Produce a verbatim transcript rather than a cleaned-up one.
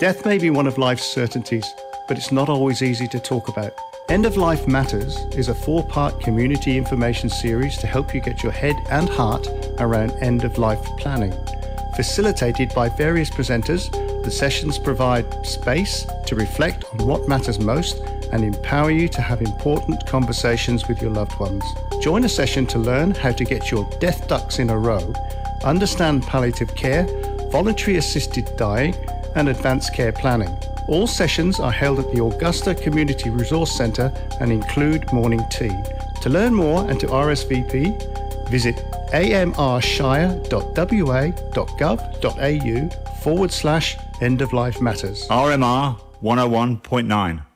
Death may be one of life's certainties, but it's not always easy to talk about. End of Life Matters is a four-part community information series to help you get your head and heart around end-of-life planning. Facilitated by various presenters, the sessions provide space to reflect on what matters most and empower you to have important conversations with your loved ones. Join a session to learn how to get your death ducks in a row, understand palliative care, voluntary assisted dying, and advanced care planning. All sessions are held at the Augusta Community Resource Centre and include morning tea. To learn more and to R S V P, visit amrshire.wa.gov.au forward slash end of life matters. R M R one oh one point nine.